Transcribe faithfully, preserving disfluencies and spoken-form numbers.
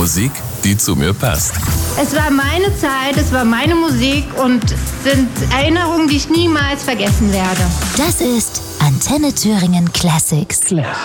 Musik, die zu mir passt. Es war meine Zeit, es war meine Musik und sind Erinnerungen, die ich niemals vergessen werde. Das ist Antenne Thüringen Classics.